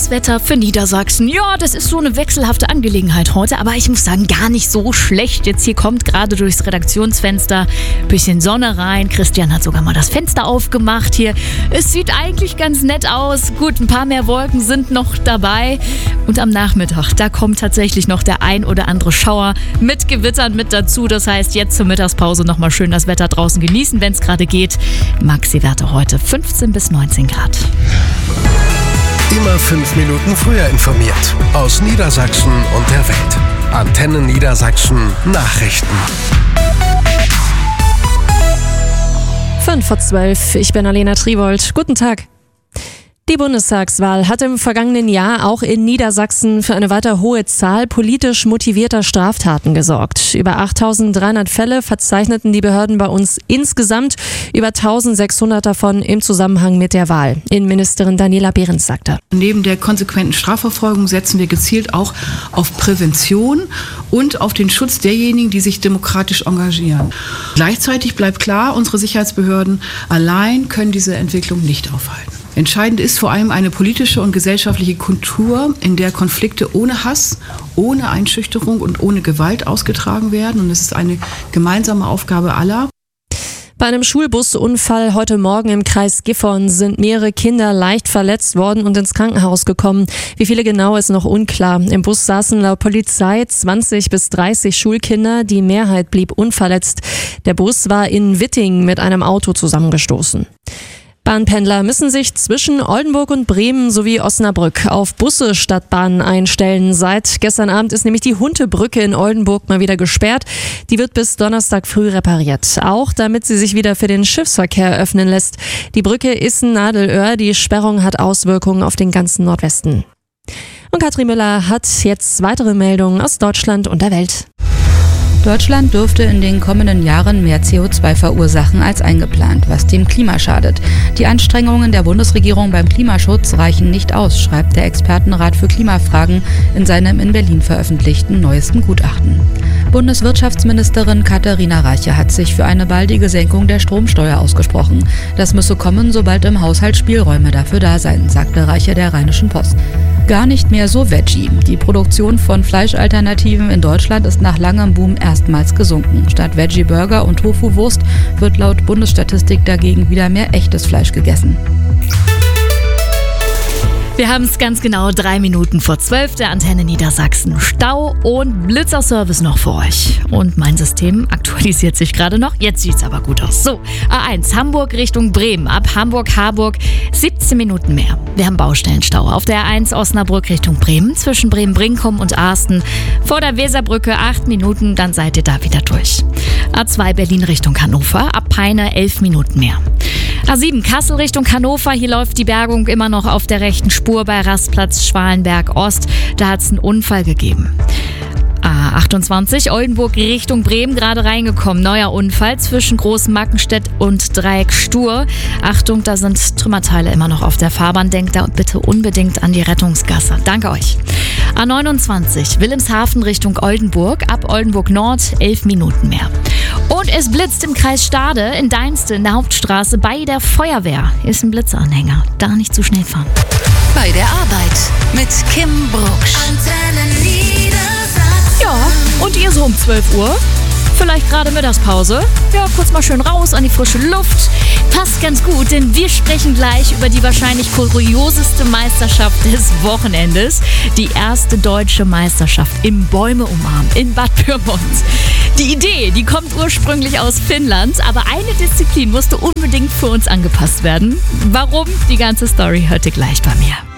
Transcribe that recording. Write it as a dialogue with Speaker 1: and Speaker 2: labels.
Speaker 1: Das Wetter für Niedersachsen. Ja, das ist so eine wechselhafte Angelegenheit heute, aber ich muss sagen, gar nicht so schlecht. Jetzt hier kommt gerade durchs Redaktionsfenster ein bisschen Sonne rein. Christian hat sogar mal das Fenster aufgemacht hier. Es sieht eigentlich ganz nett aus. Gut, ein paar mehr Wolken sind noch dabei. Und am Nachmittag, da kommt tatsächlich noch der ein oder andere Schauer mit Gewittern mit dazu. Das heißt, jetzt zur Mittagspause nochmal schön das Wetter draußen genießen, wenn es gerade geht. Maxi-Werte heute 15 bis 19 Grad.
Speaker 2: Immer 5 Minuten früher informiert. Aus Niedersachsen und der Welt. Antenne Niedersachsen Nachrichten.
Speaker 3: 11:05, ich bin Alena Triwold. Guten Tag. Die Bundestagswahl hat im vergangenen Jahr auch in Niedersachsen für eine weiter hohe Zahl politisch motivierter Straftaten gesorgt. Über 8.300 Fälle verzeichneten die Behörden bei uns insgesamt, über 1.600 davon im Zusammenhang mit der Wahl. Innenministerin Daniela Behrens sagte:
Speaker 4: Neben der konsequenten Strafverfolgung setzen wir gezielt auch auf Prävention und auf den Schutz derjenigen, die sich demokratisch engagieren. Gleichzeitig bleibt klar, unsere Sicherheitsbehörden allein können diese Entwicklung nicht aufhalten. Entscheidend ist vor allem eine politische und gesellschaftliche Kultur, in der Konflikte ohne Hass, ohne Einschüchterung und ohne Gewalt ausgetragen werden. Und es ist eine gemeinsame Aufgabe aller.
Speaker 3: Bei einem Schulbusunfall heute Morgen im Kreis Gifhorn sind mehrere Kinder leicht verletzt worden und ins Krankenhaus gekommen. Wie viele genau, ist noch unklar. Im Bus saßen laut Polizei 20 bis 30 Schulkinder. Die Mehrheit blieb unverletzt. Der Bus war in Witting mit einem Auto zusammengestoßen. Bahnpendler müssen sich zwischen Oldenburg und Bremen sowie Osnabrück auf Busse statt Bahnen einstellen. Seit gestern Abend ist nämlich die Huntebrücke in Oldenburg mal wieder gesperrt. Die wird bis Donnerstag früh repariert. Auch damit sie sich wieder für den Schiffsverkehr öffnen lässt. Die Brücke ist ein Nadelöhr. Die Sperrung hat Auswirkungen auf den ganzen Nordwesten. Und Katrin Müller hat jetzt weitere Meldungen aus Deutschland und der Welt.
Speaker 5: Deutschland dürfte in den kommenden Jahren mehr CO2 verursachen als eingeplant, was dem Klima schadet. Die Anstrengungen der Bundesregierung beim Klimaschutz reichen nicht aus, schreibt der Expertenrat für Klimafragen in seinem in Berlin veröffentlichten neuesten Gutachten. Bundeswirtschaftsministerin Katharina Reiche hat sich für eine baldige Senkung der Stromsteuer ausgesprochen. Das müsse kommen, sobald im Haushalt Spielräume dafür da seien, sagte Reiche der Rheinischen Post. Gar nicht mehr so Veggie. Die Produktion von Fleischalternativen in Deutschland ist nach langem Boom erstmals gesunken. Statt Veggie-Burger und Tofu-Wurst wird laut Bundesstatistik dagegen wieder mehr echtes Fleisch gegessen.
Speaker 1: Wir haben es ganz genau 3 Minuten vor 12 der Antenne Niedersachsen. Stau und Blitzerservice noch für euch. Und mein System aktualisiert sich gerade noch. Jetzt sieht es aber gut aus. So, A1 Hamburg Richtung Bremen. Ab Hamburg-Harburg 17 Minuten mehr. Wir haben Baustellenstau auf der A1 Osnabrück Richtung Bremen. Zwischen Bremen-Brinkum und Arsten. Vor der Weserbrücke 8 Minuten, dann seid ihr da wieder durch. A2 Berlin Richtung Hannover. Ab Peine 11 Minuten mehr. A7 Kassel Richtung Hannover, hier läuft die Bergung immer noch auf der rechten Spur bei Rastplatz Schwalenberg Ost. Da hat es einen Unfall gegeben. A28 Oldenburg Richtung Bremen, gerade reingekommen. Neuer Unfall zwischen Großmackenstedt und Dreieck Stur. Achtung, da sind Trümmerteile immer noch auf der Fahrbahn. Denkt da bitte unbedingt an die Rettungsgasse. Danke euch. A29 Wilhelmshaven Richtung Oldenburg. Ab Oldenburg Nord 11 Minuten mehr. Und es blitzt im Kreis Stade in Deinste in der Hauptstraße bei der Feuerwehr. Ist ein Blitzanhänger. Da nicht zu schnell fahren.
Speaker 6: Bei der Arbeit mit Kim Brucksch.
Speaker 1: Ja, und ihr so um 12 Uhr? Vielleicht gerade Mittagspause? Ja, kurz mal schön raus an die frische Luft. Passt ganz gut, denn wir sprechen gleich über die wahrscheinlich kurioseste Meisterschaft des Wochenendes. Die erste deutsche Meisterschaft im Bäume umarmen in Bad Pyrmont. Die Idee, die kommt ursprünglich aus Finnland, aber eine Disziplin musste unbedingt für uns angepasst werden. Warum? Die ganze Story hört ihr gleich bei mir.